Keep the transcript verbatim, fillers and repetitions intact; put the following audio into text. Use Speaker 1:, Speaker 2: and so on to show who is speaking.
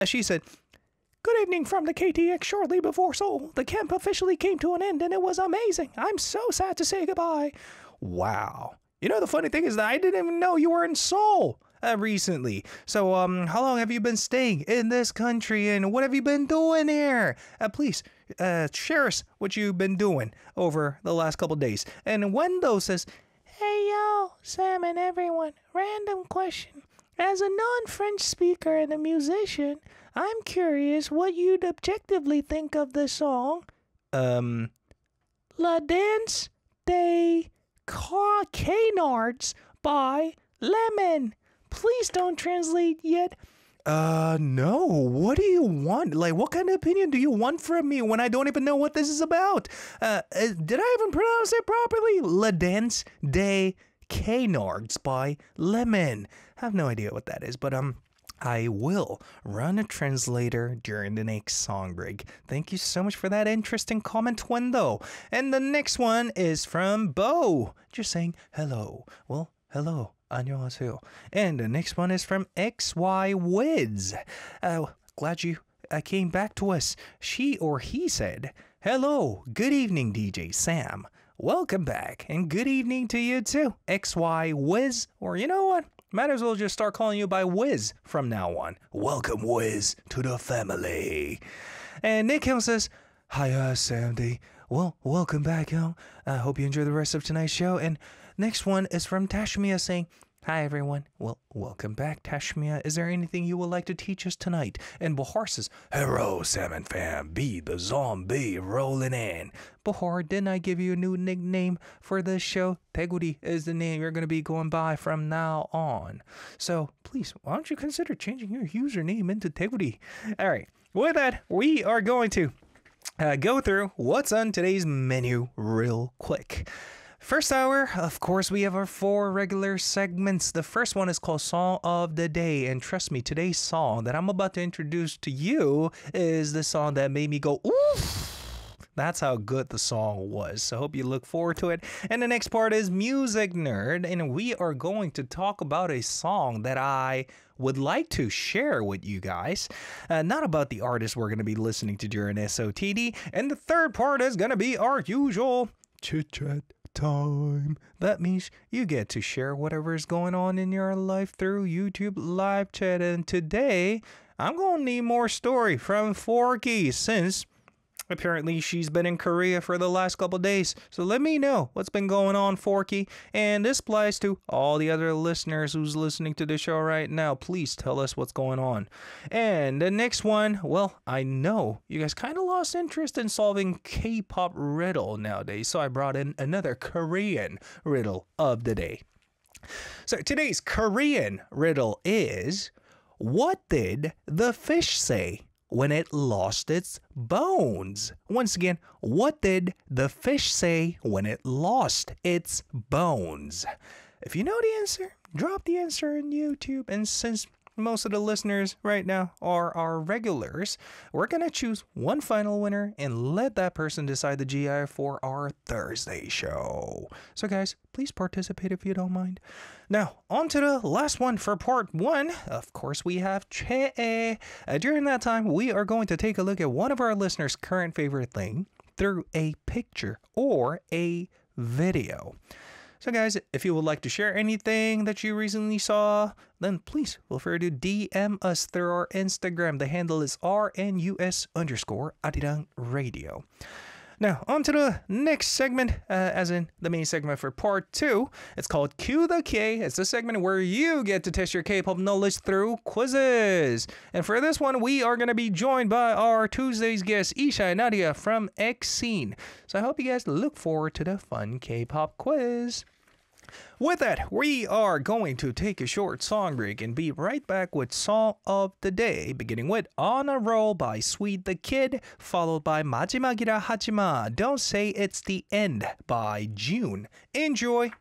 Speaker 1: She said, "Good evening from the K T X shortly before Seoul. The camp officially came to an end and it was amazing. I'm so sad to say goodbye." Wow. You know, the funny thing is that I didn't even know you were in Seoul uh, recently. So, um, how long have you been staying in this country and what have you been doing here? Uh, please, uh, share us what you've been doing over the last couple days. And Wendo says, "Hey, yo, Sam and everyone, random question. As a non-French speaker and a musician, I'm curious what you'd objectively think of the song, um, La Danse des Canards by Lemon. Please don't translate yet." Uh, no. What do you want? Like, what kind of opinion do you want from me when I don't even know what this is about? Uh, uh did I even pronounce it properly? La Danse des Canards by Lemon. I have no idea what that is, but, um... I will run a translator during the next song break. Thank you so much for that interesting comment, Wendo. And the next one is from Bo, just saying hello. Well, hello. 안녕하세요. And the next one is from X Y Wiz. Uh, glad you uh, came back to us. She or he said, "Hello, good evening, D J Sam. Welcome back, and good evening to you too, X Y Wiz." Or you know what? Might as well just start calling you by Wiz from now on. Welcome, Wiz, to the family. And Nick Hill says, "Hiya, Sam D. Well, welcome back, Hill. I hope you enjoy the rest of tonight's show." And next one is from Tashmia saying, "Hi, everyone. Well, welcome back, Tashmia. Is there anything you would like to teach us tonight?" And Bahar says, "Hello, Sam and fam. Be the zombie rolling in." Bahar, didn't I give you a new nickname for this show? Teguri is the name you're going to be going by from now on. So, please, why don't you consider changing your username into Teguri? All right. With that, we are going to uh, go through what's on today's menu real quick. First hour, of course, we have our four regular segments. The first one is called Song of the Day. And trust me, today's song that I'm about to introduce to you is the song that made me go, oof. That's how good the song was. So I hope you look forward to it. And the next part is Music Nerd. And we are going to talk about a song that I would like to share with you guys. Uh, not about the artist we're going to be listening to during S O T D. And the third part is going to be our usual chit-chat time. That means you get to share whatever is going on in your life through YouTube live chat. And today, I'm going to need more story from Forky since apparently she's been in Korea for the last couple days. So let me know what's been going on, Forky. And this applies to all the other listeners who's listening to the show right now. Please tell us what's going on. And the next one, well, I know you guys kind of lost interest in solving K-pop riddle nowadays. So I brought in another Korean riddle of the day. So today's Korean riddle is, what did the fish say when it lost its bones? Once again, what did the fish say when it lost its bones? If you know the answer, drop the answer in YouTube. And since most of the listeners right now are our regulars, we're going to choose one final winner and let that person decide the G I for our Thursday show. So guys, please participate if you don't mind. Now, on to the last one for part one. Of course, we have Che. Uh, during that time, we are going to take a look at one of our listeners' current favorite thing through a picture or a video. So guys, if you would like to share anything that you recently saw, then please feel free to D M us through our Instagram. The handle is R N U S underscore Arirang Radio. Now, on to the next segment, uh, as in the main segment for part two. It's called Q the K. It's a segment where you get to test your K-pop knowledge through quizzes. And for this one, we are going to be joined by our Tuesday's guest, Isha and Nadia from X Scene. So I hope you guys look forward to the fun K-pop quiz. With that, we are going to take a short song break and be right back with Song of the Day, beginning with On a Roll by Sweet the Kid, followed by 마지막이라 하지마, Don't Say It's the End by June. Enjoy!